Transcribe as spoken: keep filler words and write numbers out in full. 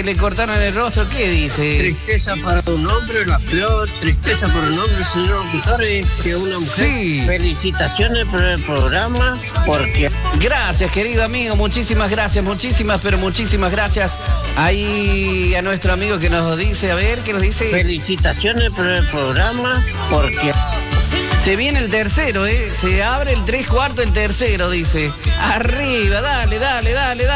le cortaron el rostro. ¿Qué dice? Tristeza para un hombre, la peor tristeza para un hombre, señor locutor, es que una mujer. Sí. Felicitaciones por el programa, porque... Gracias, querido amigo, muchísimas gracias, muchísimas, pero muchísimas gracias. Ahí a nuestro amigo que nos dice, a ver, ¿qué nos dice? Felicitaciones por el programa, porque... Se viene el tercero, ¿eh? Se abre el tres cuartos, el tercero, dice. Arriba, dale, dale, dale, dale.